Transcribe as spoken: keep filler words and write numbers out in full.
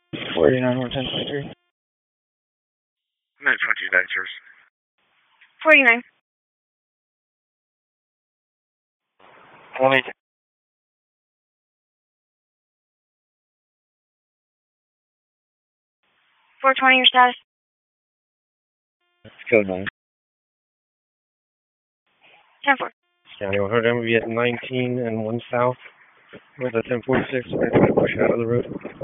forty-nine, one ten twenty-three. nine twenty-nine, service. forty-nine. twenty. four twenty, your status? Code nine. ten four. County one hundred, I'm going to be at nineteen and one south with a ten forty-six. We're going to push out of the road.